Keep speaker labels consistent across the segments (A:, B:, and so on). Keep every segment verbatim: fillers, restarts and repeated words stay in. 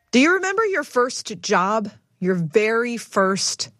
A: Do you remember your first job? Your very first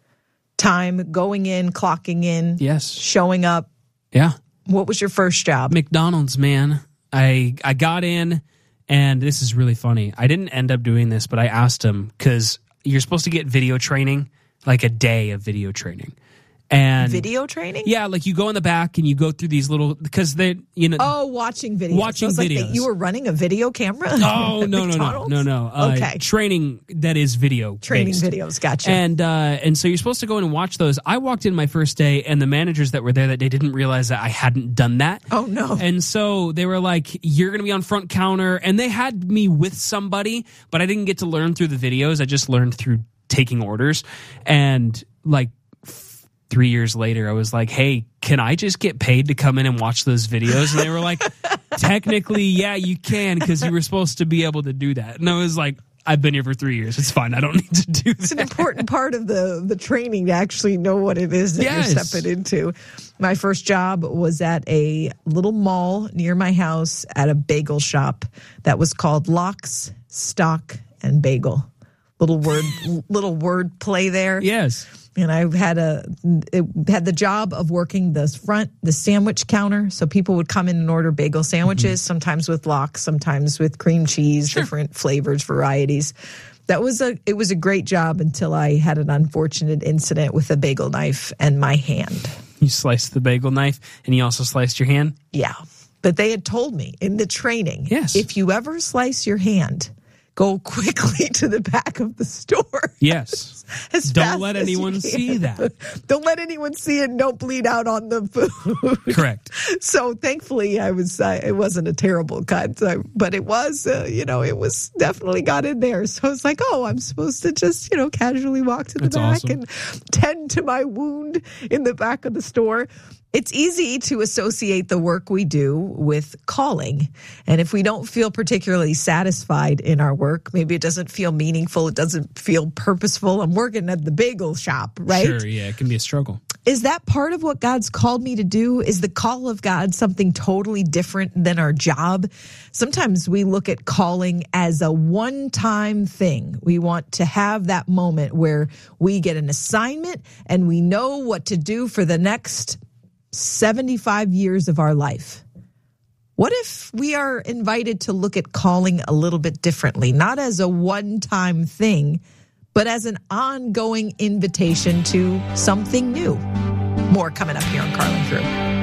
A: time going in, clocking in?
B: Yes.
A: Showing up?
B: Yeah.
A: What was your first job?
B: McDonald's, man. I I got in, and this is really funny. I didn't end up doing this, but I asked him, because you're supposed to get video training, like a day of video training. And
A: video training?
B: Yeah, like you go in the back and you go through these little, because they, you know.
A: Oh, watching videos.
B: Watching
A: so
B: videos.
A: Like you were running a video camera?
B: Oh, no, no, no, no, no. Uh,
A: okay.
B: Training that is video
A: Training
B: based.
A: videos, gotcha.
B: And, uh, and so you're supposed to go in and watch those. I walked in my first day, and the managers that were there that day didn't realize that I hadn't done that.
A: Oh, no.
B: And so they were like, you're going to be on front counter. And they had me with somebody, but I didn't get to learn through the videos. I just learned through taking orders. And like, Three years later, I was like, hey, can I just get paid to come in and watch those videos? And they were like, technically, yeah, you can, because you were supposed to be able to do that. And I was like, I've been here for three years. It's fine. I don't need to do that.
A: It's an important part of the, the training to actually know what it is that
B: yes.
A: you're stepping into. My first job was at a little mall near my house at a bagel shop that was called Locks, Stock, and Bagel. Little word, little word play there.
B: Yes.
A: And I had a it had the job of working the front, the sandwich counter. So people would come in and order bagel sandwiches, mm-hmm. sometimes with lox, sometimes with cream cheese, sure. different flavors, varieties. That was a it was a great job until I had an unfortunate incident with a bagel knife and my hand.
B: You sliced the bagel knife, and you also sliced your hand?
A: Yeah. But they had told me in the training,
B: yes.
A: if you ever slice your hand, go quickly to the back of the store.
B: Yes.
A: As
B: don't let anyone see that.
A: Don't let anyone see it and don't bleed out on the food.
B: Correct.
A: So thankfully I was, uh, it wasn't a terrible cut, uh, but it was, uh, you know, it was definitely got in there. So it's like, oh, I'm supposed to just, you know, casually walk to the
B: That's
A: back
B: awesome.
A: and tend to my wound in the back of the store. It's easy to associate the work we do with calling. And if we don't feel particularly satisfied in our work, maybe it doesn't feel meaningful, it doesn't feel purposeful. I'm working at the bagel shop, right?
B: Sure, yeah, it can be a struggle.
A: Is that part of what God's called me to do? Is the call of God something totally different than our job? Sometimes we look at calling as a one-time thing. We want to have that moment where we get an assignment and we know what to do for the next seventy-five years of our life. What if we are invited to look at calling a little bit differently, not as a one-time thing, but as an ongoing invitation to something new? More coming up here on Carlin Crew.